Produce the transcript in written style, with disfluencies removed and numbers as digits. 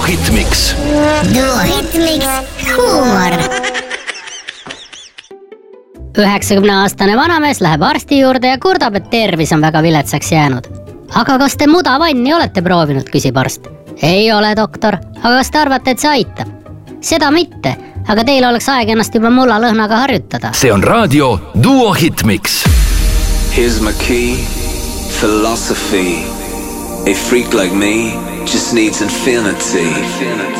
Duo Hitmix. Duo Hitmix huumor. 90-aastane vanamees läheb arsti juurde ja kurdab, et tervis on väga viletsaks jäänud. Aga kas te mudavanni olete proovinud, küsib arst. Ei ole, doktor, aga kas te arvate, et see aitab? Seda mitte, aga teil oleks aeg ennast juba mullalõhnaga harjutada. See on raadio Duo Hitmix. Here's my key, philosophy. A freak like me just needs infinity.